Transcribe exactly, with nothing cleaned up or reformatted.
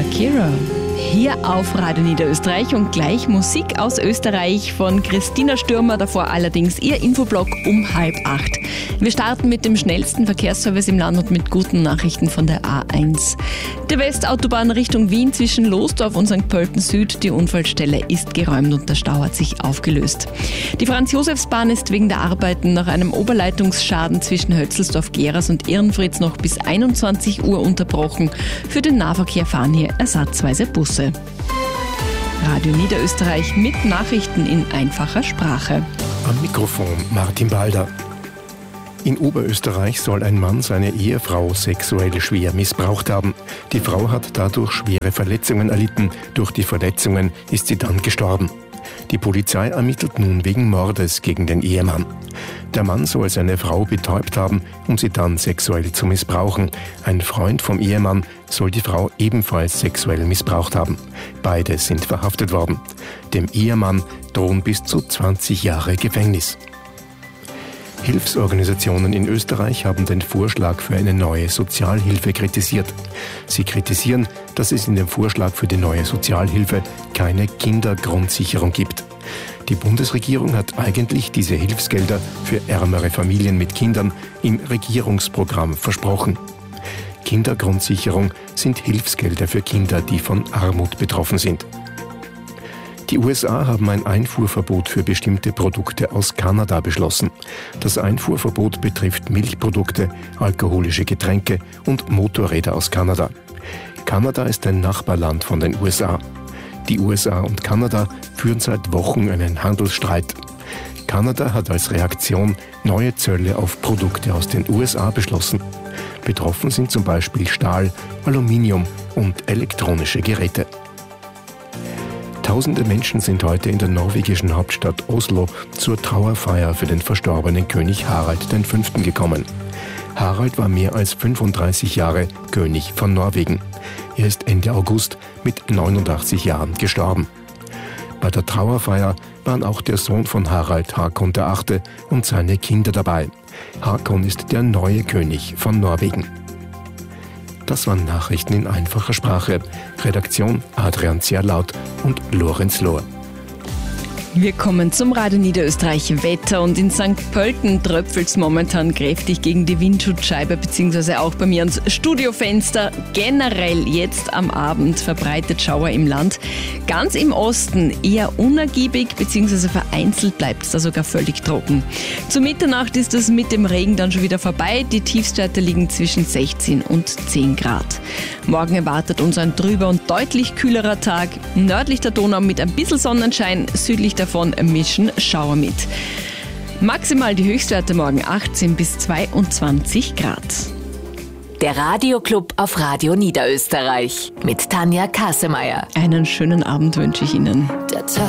Shakira. Hier auf Radio Niederösterreich und gleich Musik aus Österreich von Christina Stürmer, davor allerdings ihr Infoblock um halb acht. Wir starten mit dem schnellsten Verkehrsservice im Land und mit guten Nachrichten von der A eins. Der Westautobahn Richtung Wien zwischen Losdorf und Sankt Pölten Süd. Die Unfallstelle ist geräumt und der Stau hat sich aufgelöst. Die Franz-Josefs-Bahn ist wegen der Arbeiten nach einem Oberleitungsschaden zwischen Hötzelsdorf-Geras und Irrenfritz noch bis einundzwanzig Uhr unterbrochen. Für den Nahverkehr fahren hier ersatzweise Busse. Radio Niederösterreich mit Nachrichten in einfacher Sprache. Am Mikrofon Martin Balder. In Oberösterreich soll ein Mann seine Ehefrau sexuell schwer missbraucht haben. Die Frau hat dadurch schwere Verletzungen erlitten. Durch die Verletzungen ist sie dann gestorben. Die Polizei ermittelt nun wegen Mordes gegen den Ehemann. Der Mann soll seine Frau betäubt haben, um sie dann sexuell zu missbrauchen. Ein Freund vom Ehemann soll die Frau ebenfalls sexuell missbraucht haben. Beide sind verhaftet worden. Dem Ehemann drohen bis zu zwanzig Jahre Gefängnis. Hilfsorganisationen in Österreich haben den Vorschlag für eine neue Sozialhilfe kritisiert. Sie kritisieren, dass es in dem Vorschlag für die neue Sozialhilfe keine Kindergrundsicherung gibt. Die Bundesregierung hat eigentlich diese Hilfsgelder für ärmere Familien mit Kindern im Regierungsprogramm versprochen. Kindergrundsicherung sind Hilfsgelder für Kinder, die von Armut betroffen sind. Die U S A haben ein Einfuhrverbot für bestimmte Produkte aus Kanada beschlossen. Das Einfuhrverbot betrifft Milchprodukte, alkoholische Getränke und Motorräder aus Kanada. Kanada ist ein Nachbarland von den U S A. Die U S A und Kanada führen seit Wochen einen Handelsstreit. Kanada hat als Reaktion neue Zölle auf Produkte aus den U S A beschlossen. Betroffen sind zum Beispiel Stahl, Aluminium und elektronische Geräte. Tausende Menschen sind heute in der norwegischen Hauptstadt Oslo zur Trauerfeier für den verstorbenen König Harald der Fünfte gekommen. Harald war mehr als fünfunddreißig Jahre König von Norwegen. Er ist Ende August mit neunundachtzig Jahren gestorben. Bei der Trauerfeier waren auch der Sohn von Harald, Hakon der Achte, und seine Kinder dabei. Hakon ist der neue König von Norwegen. Das waren Nachrichten in einfacher Sprache. Redaktion Adrian Zierlaut und Lorenz Lohr. Wir kommen zum Radio Niederösterreich Wetter und in Sankt Pölten tröpfelt es momentan kräftig gegen die Windschutzscheibe beziehungsweise auch bei mir ans Studiofenster. Generell jetzt am Abend verbreitet Schauer im Land. Ganz im Osten eher unergiebig beziehungsweise vereinzelt bleibt es da sogar völlig trocken. Zur Mitternacht ist es mit dem Regen dann schon wieder vorbei. Die Tiefstwerte liegen zwischen sechzehn und zehn Grad. Morgen erwartet uns ein trüber und deutlich kühlerer Tag. Nördlich der Donau mit ein bisschen Sonnenschein, südlich davon mischen Schauer mit. Maximal die Höchstwerte morgen achtzehn bis zweiundzwanzig Grad. Der Radioclub auf Radio Niederösterreich mit Tanja Kassemeyer. Einen schönen Abend wünsche ich Ihnen.